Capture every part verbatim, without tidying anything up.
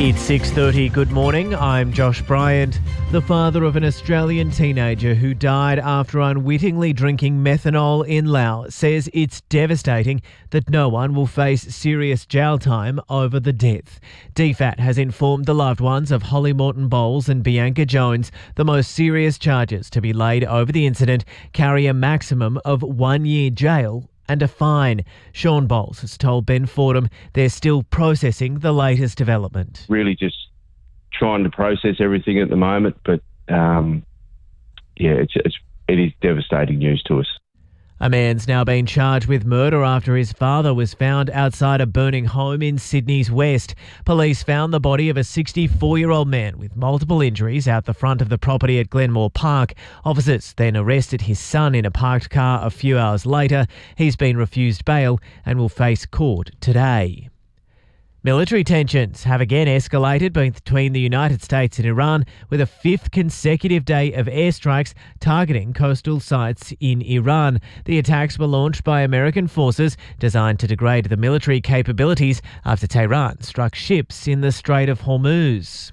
It's six thirty. Good morning. I'm Josh Bryant. The father of an Australian teenager who died after unwittingly drinking methanol in Laos says it's devastating that no one will face serious jail time over the death. D F A T has informed the loved ones of Holly Morton Bowles and Bianca Jones the most serious charges to be laid over the incident carry a maximum of one year jail and a fine. Sean Bowles has told Ben Fordham they're still processing the latest development. Really just trying to process everything at the moment, but um, yeah, it's, it's, it is devastating news to us. A man's now been charged with murder after his father was found outside a burning home in Sydney's west. Police found the body of a sixty-four-year-old man with multiple injuries out the front of the property at Glenmore Park. Officers then arrested his son in a parked car a few hours later. He's been refused bail and will face court today. Military tensions have again escalated between the United States and Iran, with a fifth consecutive day of airstrikes targeting coastal sites in Iran. The attacks were launched by American forces designed to degrade the military capabilities after Tehran struck ships in the Strait of Hormuz.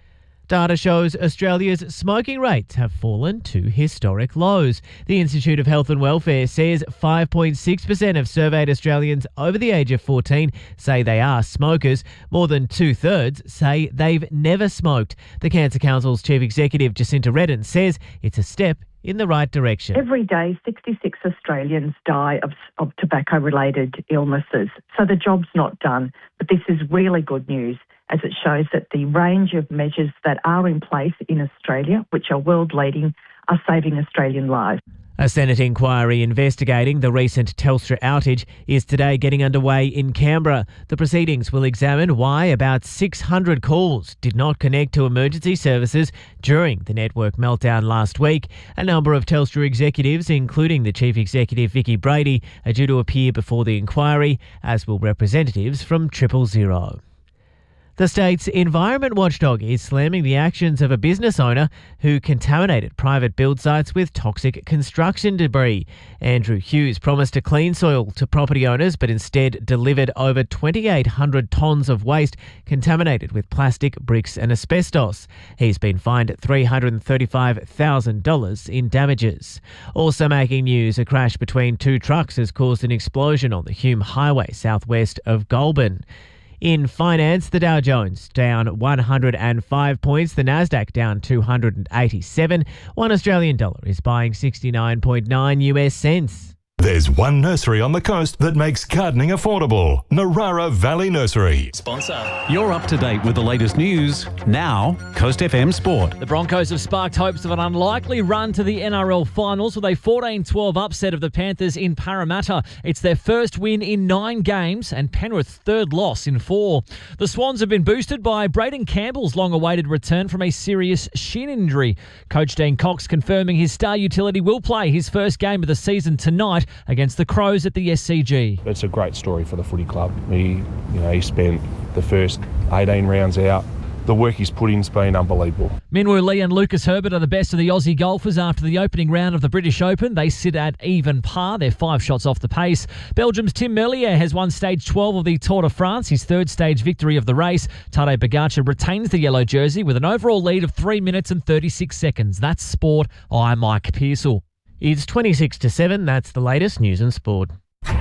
Data shows Australia's smoking rates have fallen to historic lows. The Institute of Health and Welfare says five point six percent of surveyed Australians over the age of fourteen say they are smokers. More than two-thirds say they've never smoked. The Cancer Council's Chief Executive Jacinta Redden says it's a step in the right direction. Every day, sixty-six Australians die of, of tobacco-related illnesses. So the job's not done. But this is really good news, as it shows that the range of measures that are in place in Australia, which are world-leading, are saving Australian lives. A Senate inquiry investigating the recent Telstra outage is today getting underway in Canberra. The proceedings will examine why about six hundred calls did not connect to emergency services during the network meltdown last week. A number of Telstra executives, including the Chief Executive Vicky Brady, are due to appear before the inquiry, as will representatives from Triple Zero. The state's environment watchdog is slamming the actions of a business owner who contaminated private build sites with toxic construction debris. Andrew Hughes promised to clean soil to property owners, but instead delivered over twenty-eight hundred tonnes of waste contaminated with plastic, bricks and asbestos. He's been fined three hundred thirty-five thousand dollars in damages. Also making news, a crash between two trucks has caused an explosion on the Hume Highway southwest of Goulburn. In finance, the Dow Jones down one hundred five points, the Nasdaq down two hundred eighty-seven. One Australian dollar is buying sixty-nine point nine U S cents. There's one nursery on the coast that makes gardening affordable. Narara Valley Nursery. Sponsor. You're up to date with the latest news. Now, Coast F M Sport. The Broncos have sparked hopes of an unlikely run to the N R L finals with a fourteen twelve upset of the Panthers in Parramatta. It's their first win in nine games and Penrith's third loss in four. The Swans have been boosted by Braden Campbell's long-awaited return from a serious shin injury. Coach Dean Cox confirming his star utility will play his first game of the season tonight against the Crows at the S C G. It's a great story for the footy club. He, you know, he spent the first eighteen rounds out. The work he's put in's been unbelievable. Minwoo Lee and Lucas Herbert are the best of the Aussie golfers after the opening round of the British Open. They sit at even par. They're five shots off the pace. Belgium's Tim Merlier has won stage twelve of the Tour de France, his third stage victory of the race. Tadej Pogacar retains the yellow jersey with an overall lead of three minutes and thirty-six seconds. That's sport. I'm Mike Pearsall. It's twenty-six to seven. That's the latest news and sport.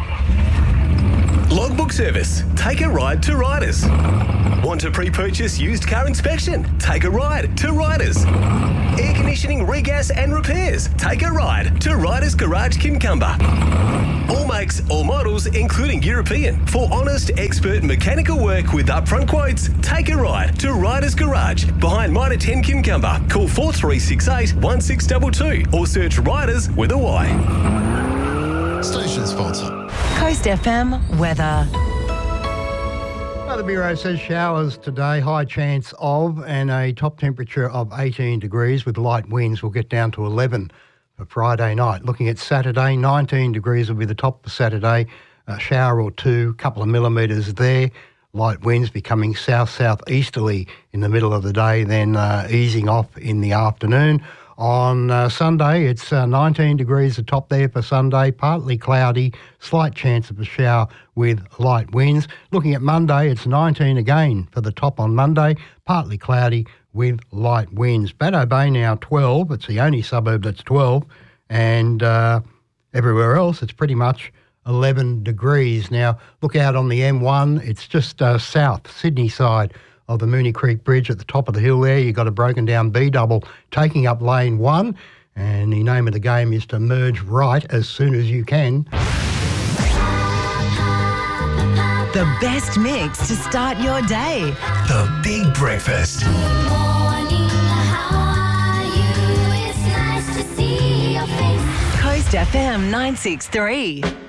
Logbook service. Take a ride to Riders. Want to pre-purchase used car inspection? Take a ride to Riders. Air conditioning, regas and repairs? Take a ride to Riders Garage Kincumber. All makes, all models, including European. For honest, expert mechanical work with upfront quotes, take a ride to Riders Garage behind Mitre ten Kincumber. Call four three six eight, one six two two or search Riders with a Y. Station sponsor. Coast F M weather. Weather Bureau says showers today, high chance of, and a top temperature of eighteen degrees with light winds. Will get down to eleven for Friday night. Looking at Saturday, nineteen degrees will be the top for Saturday. A shower or two, couple of millimetres there. Light winds becoming south-south-easterly in the middle of the day, then uh, easing off in the afternoon. On uh, Sunday, it's uh, nineteen degrees atop there for Sunday, partly cloudy, slight chance of a shower with light winds. Looking at Monday, it's nineteen again for the top on Monday, partly cloudy with light winds. Baddo Bay now twelve. It's the only suburb that's twelve. And uh, everywhere else, it's pretty much eleven degrees. Now, look out on the M one. It's just uh, south, Sydney side of the Moonee Creek Bridge at the top of the hill there. You've got a broken down B-double taking up lane one. And the name of the game is to merge right as soon as you can. The best mix to start your day. The Big Breakfast. Good morning, how are you? It's nice to see your face. Coast F M nine six three.